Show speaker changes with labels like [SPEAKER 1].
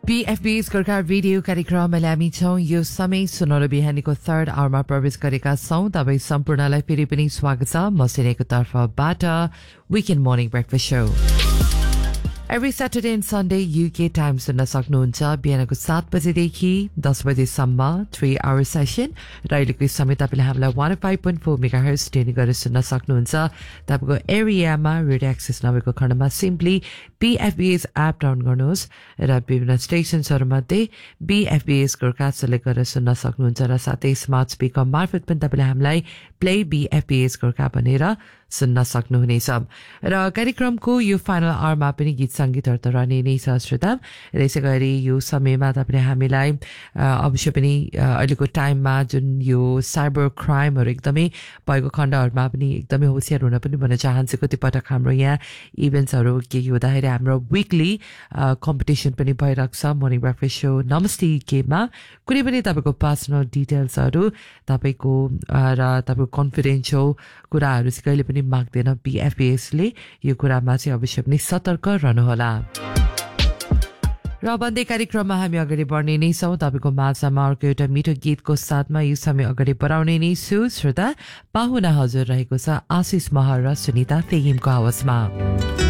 [SPEAKER 1] PFB's Gorkha radio कार्यक्रममा हामी छौं यो समय सुनौलो बिहानीको थर्ड आवरमा प्रवेश गरेका छौं तपाईं सम्पूर्णलाई फेरि पनि स्वागत छ म सिनेको तर्फबाट weekend morning breakfast show Every Saturday and Sunday UK time सुन्न सक्नुहुन्छ बिहानको 7 बजेदेखि 10 बजेसम्म 3 hour session र अहिलेको समय तपाईले हामीलाई 105.4 मेगाहर्ज ट्युन गरेर सुन्न सक्नुहुन्छ तपाईको एरियामा रेडियो एक्सेस नभएको खण्डमा सिम्पली PFBS एप डाउन गर्नुहोस् र विभिन्न स्टेशन्सहरुमध्ये BFBS गोर्खा सेलेक्ट गरेर सुन्न सक्नुहुन्छ र साथै स्मार्ट स्पिकर मार्फत पनि तपाईले हामीलाई प्ले BFBS गोर्खा भनेर सुन्न सक्नुहुनेछ र कार्यक्रमको यो फाइनल आवरमा पनि गीत संगीतहरु त रहने नै छ श्रोता त्यसैगरी यो समयमा तपाईले हामीलाई अवश्य पनि अहिलेको टाइममा जुन यो साइबर क्राइमहरु एकदमै भएको खण्डहरुमा पनि एकदमै होशियार हुन पनि भन्न चाहन्छु कतिपटक हाम्रो यहाँ इभेन्ट्सहरु के हुँदाखेरि हाम्रो वीकली कम्पिटिसन पनि भइरहेको छ मर्निङ ब्रेकफास्ट शो नमस्ते केमा कुनै पनि तपाईको पर्सनल डिटेल्सहरु तपाईको र तपाईको कन्फिडेन्शियल कुराहरु चाहिँ कहिले पनि माग्दैन BFBS ले यो कुरामा चाहिँ अवश्य पनि सतर्क रहनुहोला र बन्दै कार्यक्रममा हामी अगाडि बढ्ने नै छौं तपाईको माझमा अर्को एउटा मिठो गीतको साथमा यो समय अगाडि बढाउने नै छु श्रोता पाहुना हजुर रहेको छ आशिष महर र सुनिता तेहिमको आवाजमा